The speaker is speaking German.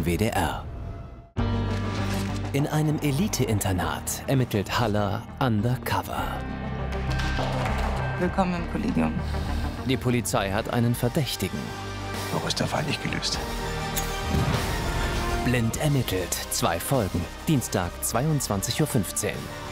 WDR. In einem Elite-Internat ermittelt Haller undercover. Willkommen im Kollegium. Die Polizei hat einen Verdächtigen. Noch ist der Fall nicht gelöst. Blind ermittelt. 2 Folgen. Dienstag, 22:15 Uhr.